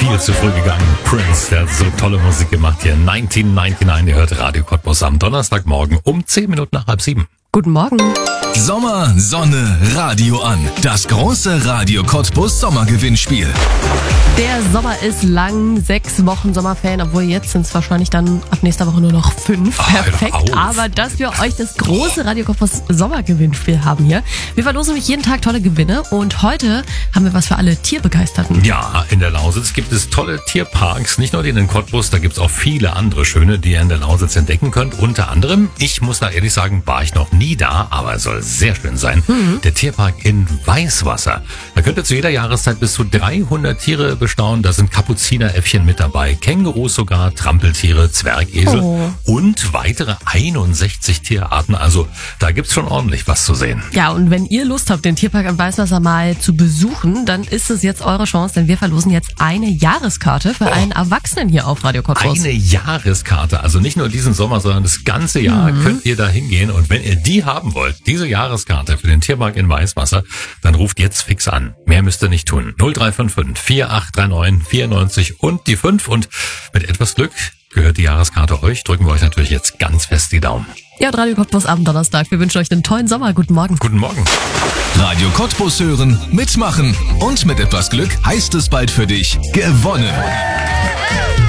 viel zu früh gegangen. Prince, der hat so tolle Musik gemacht hier. 1999, ihr hört Radio Cottbus am Donnerstagmorgen um 10 Minuten nach 6:30. Guten Morgen. Sommer, Sonne, Radio an. Das große Radio Cottbus Sommergewinnspiel. Der Sommer ist lang, 6 Wochen Sommerferien, obwohl jetzt sind es wahrscheinlich dann ab nächster Woche nur noch 5. Perfekt, aber dass wir euch das große Radio Cottbus Sommergewinnspiel haben hier. Wir verlosen nämlich jeden Tag tolle Gewinne und heute haben wir was für alle Tierbegeisterten. Ja, in der Lausitz gibt es tolle Tierparks, nicht nur den in Cottbus, da gibt es auch viele andere schöne, die ihr in der Lausitz entdecken könnt. Unter anderem, ich muss da ehrlich sagen, war ich noch nie da, aber es soll sehr schön sein, der Tierpark in Weißwasser. Da könnt ihr zu jeder Jahreszeit bis zu 300 Tiere bestaunen. Da sind Kapuzineräffchen mit dabei, Kängurus sogar, Trampeltiere, Zwergesel und weitere 61 Tierarten. Also da gibt's schon ordentlich was zu sehen. Ja, und wenn ihr Lust habt, den Tierpark in Weißwasser mal zu besuchen, dann ist es jetzt eure Chance, denn wir verlosen jetzt eine Jahreskarte für einen Erwachsenen hier auf Radio Cottbus. Eine Jahreskarte, also nicht nur diesen Sommer, sondern das ganze Jahr könnt ihr da hingehen. Und wenn ihr die haben wollt, diese Jahreskarte für den Tierpark in Weißwasser, dann ruft jetzt fix an. Mehr müsst ihr nicht tun. 0355 4839 94 und die 5. Und mit etwas Glück gehört die Jahreskarte euch. Drücken wir euch natürlich jetzt ganz fest die Daumen. Ja, und Radio Cottbus am Donnerstag. Wir wünschen euch einen tollen Sommer. Guten Morgen. Guten Morgen. Radio Cottbus hören, mitmachen und mit etwas Glück heißt es bald für dich gewonnen.